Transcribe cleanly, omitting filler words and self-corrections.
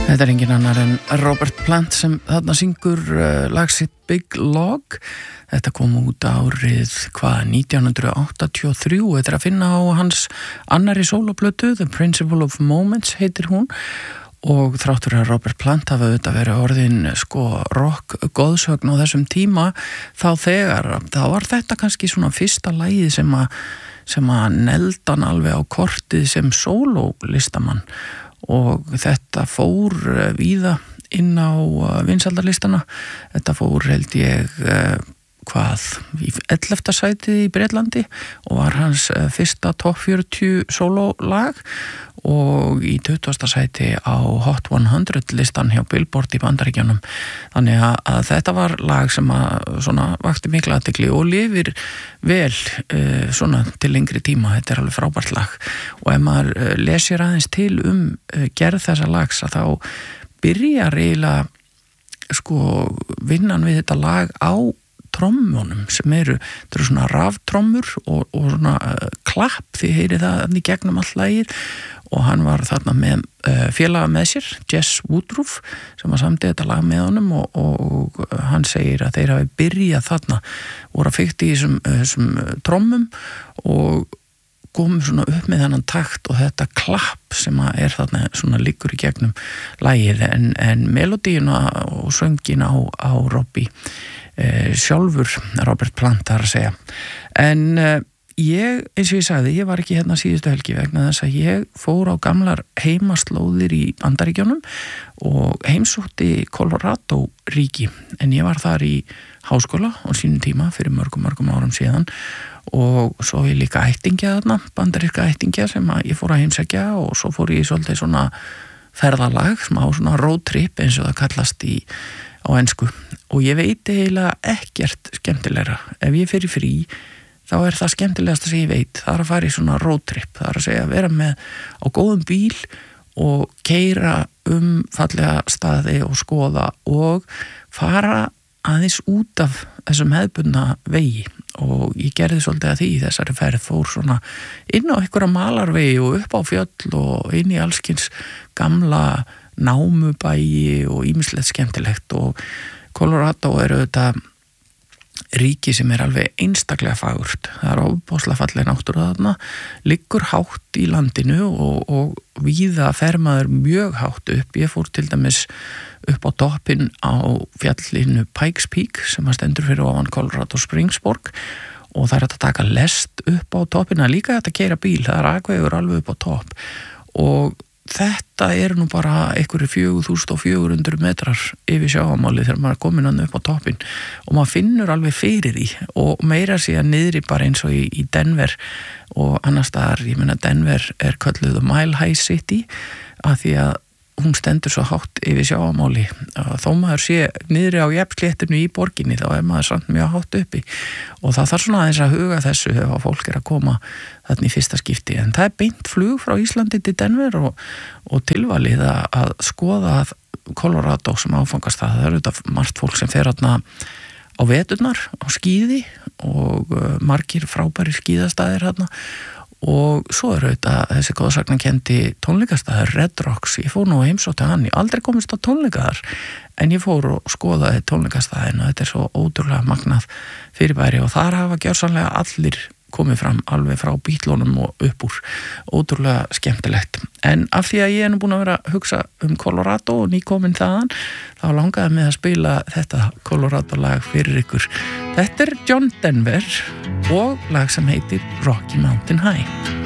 Þetta engin annar en Robert Plant sem þarna syngur lag sitt Big Log. Þetta kom út árið 1983. Þetta að finna á hans annari sóloplötu, The Principle of Moments heitir hún. Og þráttur að Robert Plant hafa auðvitað verið orðin rock góðsögn á þessum tíma, þá var þetta kannski svona fyrsta lagið sem að neldan alveg á kortið sem sólólistamann. Og þetta fór víða inn á vinsældarlistana. Þetta fór held ég í 11. sætið í Bretlandi og var hans fyrsta top 40 sólólag og í 20. sæti á Hot 100 listan hjá Billboard í Bandaríkjunum. Þannig að þetta var lag sem svona vakti mikla athygli og lifir vel svona til lengri tíma. Þetta er alveg frábært lag og ef maður lesir aðeins til gerð þessa lags að þá byrjar eiginlega vinnan við þetta lag á trommunum sem eru svona raftrommur og svona klapp, þið heyrið það í gegnum all lagið og hann var þarna með félaga með sér, Jess Woodruff sem að samdi þetta lag með honum og hann segir að þeir hafi byrjað þarna, voru að fikta í þessum trommum og komum svona upp með þennan takt og þetta klapp sem að er þarna svona liggur í gegnum lagið en melodíuna og söngin á Robbie sjálfur Robert Plant þar að segja en ég, eins og ég sagði, ég var ekki hérna síðustu helgi vegna þess að ég fór á gamlar heimaslóðir í Bandaríkjunum og heimsótti Colorado ríki en ég var þar í háskóla á sínum tíma fyrir mörgum árum síðan og svo ég líka ættingja þarna, bandaríska ættingja sem að ég fór að heimsækja og svo fór ég svolítið svona ferðalag, svona road trip eins og það kallast á ensku og ég veit eiginlega ekkert skemmtilegra. Ef ég fer í frí þá er það skemmtilegasta sem ég veit, það er að fara í svona road trip, það er að segja að vera með á góðum bíl og keyra fallega staði og skoða og fara aðeins út af þessum hefðbundna vegi og ég gerði svolítið að því þessari ferð fór svona inn á einhverja malarvegi og upp á fjöll og inn í allskins gamla námubæi og ýmislegt skemmtilegt og Colorado auðvitað ríki sem er alveg einstaklega fagurt. Það er ofboðslega falleg náttúra þarna, liggur hátt í landinu og víða fer maður mjög hátt upp. Ég fór til dæmis upp á toppinn á fjallinu Pikes Peak sem að stendur fyrir ofan Colorado Springsborg og það er að taka lest upp á toppina, líka að keyra bíl, það er akvegur alveg upp á topp og þetta er nú bara einhverjir 4400 metrar yfir sjávarmáli þegar maður er komin hann upp á toppinn og maður finnur alveg fyrir því og meira síðan niðri bara eins og í Denver og annars staðar, ég meina Denver er kölluð Mile High City af því að hún stendur svo hátt yfir sjávarmáli þó maður sé niðri á jafnsléttinu í borginni þá er maður samt mjög hátt uppi og það þarf svona aðeins að huga þessu ef að fólk er að koma þarna í fyrsta skipti en það er beint flug frá Íslandi til Denver og tilvalið að skoða Colorado sem áfangast það er auðvitað margt fólk sem fer þarna á veturnar á skíði og margir frábæri skíðastæðir þarna og svo er auðvitað þessi góðsagnakenndi tónleikastaður Red Rocks, ég fór nú að heimsótti hann, ég aldrei komist á tónleikaðar en ég fór og skoðaði tónleikastaðin og þetta er svo ótrúlega magnað fyrirbæri og þar hafa gjörsamlega allir komið fram alveg frá Beatlunum og upp úr ótrúlega skemmtilegt en af því að ég er nú búin að vera að hugsa Colorado og nýkomin þaðan þá langaði mig að spila þetta Colorado lag fyrir ykkur þetta er John Denver og lag sem heitir Rocky Mountain High